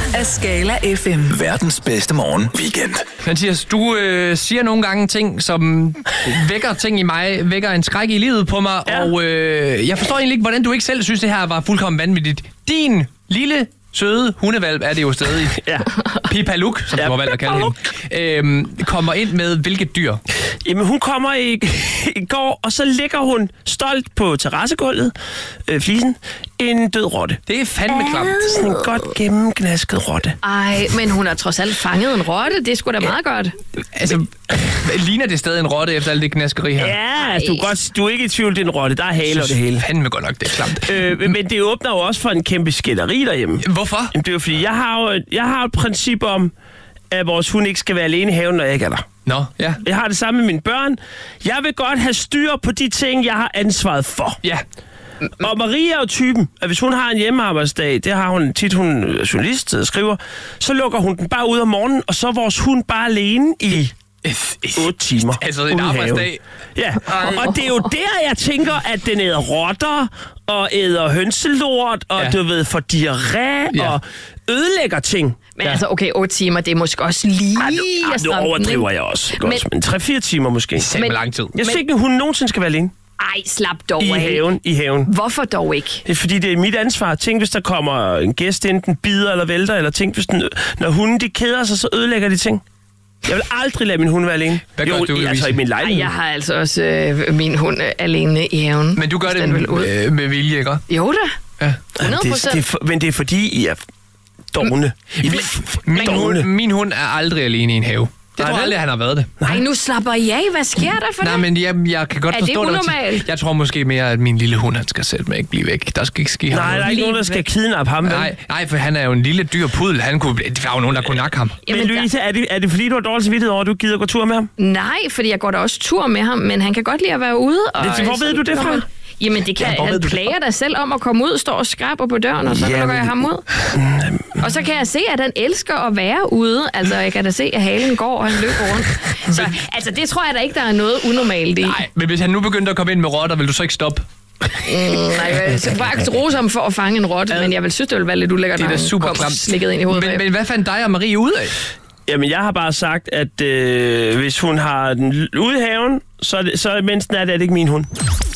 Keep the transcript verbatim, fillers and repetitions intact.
af Skala F M. Verdens bedste morgen weekend. Mathias, du øh, siger nogle gange ting, som vækker ting i mig, vækker en skræk i livet på mig, ja. og øh, jeg forstår egentlig ikke, hvordan du ikke selv synes, det her var fuldkommen vanvittigt. Din lille, søde hundevalp, er det jo stadig, ja. Pipaluk, som ja, du har valgt at kalde hende, øhm, kommer ind med hvilket dyr? Jamen, hun kommer i, i går, og så ligger hun stolt på terrassegulvet, øh, flisen, en død rotte. Det er fandme klamt. Sådan en godt gennemgnasket rotte. Ej, men hun har trods alt fanget en rotte. Det er sgu da ja. meget godt. Altså, ligner det stadig en rotte efter alt det knaskeri her? Ja, altså, du, er godt, du er ikke i tvivl, det er en rotte. Der er hale og det hele. Fandme godt nok, det er klamt. Øh, men det åbner jo også for en kæmpe skænderi derhjemme. Hvorfor? Jamen, det er jo fordi, jeg har jo, jeg har et princip om, at vores hund ikke skal være alene i haven, når jeg ikke er der. Nå, ja. Jeg har det samme med mine børn. Jeg vil godt have styr på de ting, jeg har ansvaret for. Ja. Og Maria er jo typen, at hvis hun har en hjemmearbejdsdag, det har hun tit, hun er journalist, der skriver, så lukker hun den bare ud om morgenen, og så er vores hund bare alene i otte timer. Altså en arbejdsdag. Ja, og det er jo der, jeg tænker, at den æder rotter, og æder hønselort, og ja. du ved, får diarré, ja. og ødelægger ting. Men ja. altså, okay, otte timer, det er måske også lige Ej, nu, ej, nu overdriver jeg også. Men, men tre-fire timer måske. Det er lang tid. Jeg synes ikke, at hun nogensinde skal være alene. Ej, slap dog I af. haven, i haven. Hvorfor dog ikke? Det er fordi, det er mit ansvar. Tænk, hvis der kommer en gæst ind, den bider eller vælter, eller tænk, hvis den, når hunden de keder sig, så ødelægger de ting. Jeg vil aldrig lade min hund være alene. Hvad gør jo, du, altså i min lejlighed. Ej, jeg har altså også øh, min hund øh, alene i haven. Men du gør det med, med vilje, ikke? Jo da. Ja. hundrede procent. Det, det er for, men det er fordi, I er dogne. Min, min, hund, min hund er aldrig alene i en have. Det tror jeg aldrig, han har været det. Nej, nu slapper I af. Hvad sker der for Nej, det? men jeg, jeg kan godt er forstå det unormalt? Jeg tror måske mere, at min lille hund, han skal sætte mig ikke blive væk. Der skal ikke ske ham. Nej, der er ikke nogen, der skal kidnappe ham. Nej, nej, for han er jo en lille dyr pudel. Han kunne, der var jo nogen, der kunne nakke ham. Men Louise, er det, er det fordi, du har dårlig samvittighed over, at du gider gå tur med ham? Nej, fordi jeg går da også tur med ham, men han kan godt lide at være ude. Og det, hvor ved du det fra? Jamen, det kan, ja, han plager dig selv om at komme ud, står og skraber på døren, og så lukker jeg ham ud. Og så kan jeg se, at han elsker at være ude. Altså, jeg kan da se, at halen går, og han løber rundt. Så altså, det tror jeg da ikke, der er noget unormalt i. Nej, men hvis han nu begyndte at komme ind med rotter, vil du så ikke stoppe? Mm, nej, jeg vil faktisk rose ham for at fange en rotte, men jeg vil synes, det ville være lidt ulækkert, når han kom slikket ind i hovedet. Men, men hvad fandt dig og Marie ud af? Jamen, jeg har bare sagt, at øh, hvis hun har den ude i haven, så, så mens den er det, er det ikke min hund.